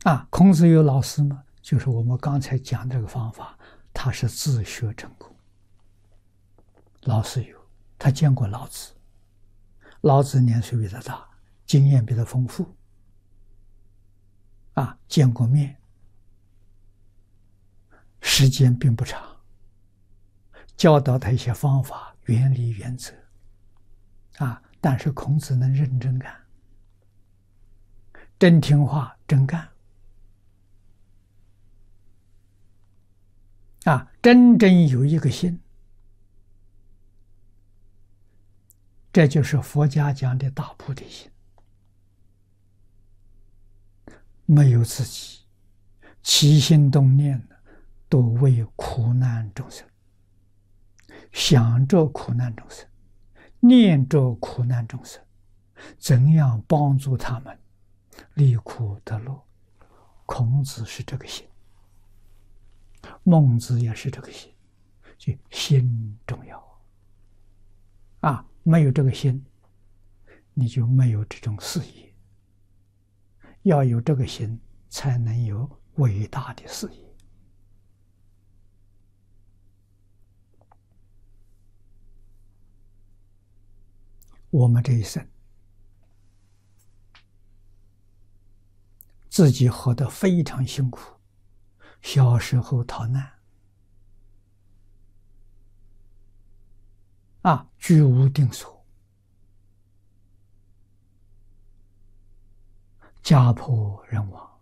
孔子有老师吗？就是我们刚才讲这个方法，他是自学成功。老师有，他见过老子，老子年岁比他大，经验比他丰富，见过面，时间并不长，教导他一些方法、原理、原则，但是孔子能认真干，真听话，真干，真正有一个心，这就是佛家讲的大菩提心，没有自己，起心动念都为苦难众生，想着苦难众生，念着苦难众生，怎样帮助他们离苦得乐？孔子是这个心，孟子也是这个心，就心重要没有这个心，你就没有这种事业。要有这个心，才能有伟大的事业。我们这一生自己活得非常辛苦，小时候逃难，居无定所，家破人亡，